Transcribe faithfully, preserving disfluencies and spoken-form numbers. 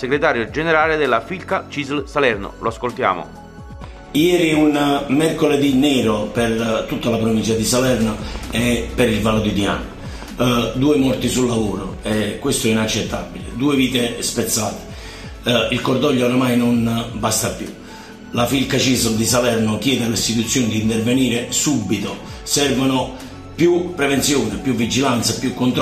segretario generale della Filca Cisl Salerno. Lo ascoltiamo. Ieri un mercoledì nero per tutta la provincia di Salerno e per il Vallo di Diano. Uh, due morti sul lavoro, e questo è inaccettabile, due vite spezzate. Uh, il cordoglio oramai non basta più. La Filca Cisl di Salerno chiede alle istituzioni di intervenire subito, servono più prevenzione, più vigilanza, più controllo.